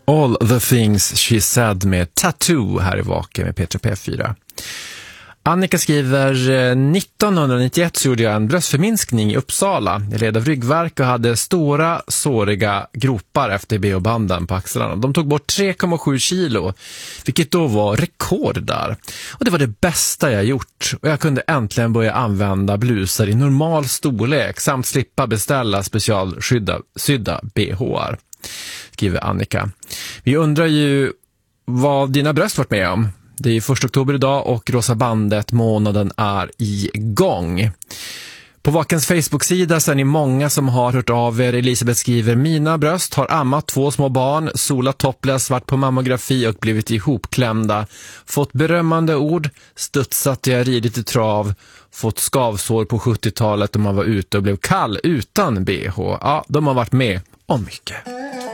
All the things she said med Tattoo här i Vaken med Petra P4. Annika skriver, 1991 så gjorde jag en bröstförminskning i Uppsala. Jag led av ryggvärk och hade stora, såriga gropar efter BH-banden på axlarna. De tog bort 3,7 kilo, vilket då var rekord där. Och det var det bästa jag gjort. Och jag kunde äntligen börja använda blusar i normal storlek samt slippa beställa specialsydda BH:ar, skriver Annika. Vi undrar ju vad dina bröst varit med om. Det är 1 oktober idag och Rosa bandet månaden är igång. På Vakens Facebook-sida så är ni många som har hört av er. Elisabeth skriver, mina bröst har ammat 2 små barn, solat topless, varit på mammografi och blivit ihopklämda. Fått berömmande ord, studsat, jag ridit i trav, fått skavsår på 70-talet och man var ute och blev kall utan BH. Ja, de har varit med om mycket.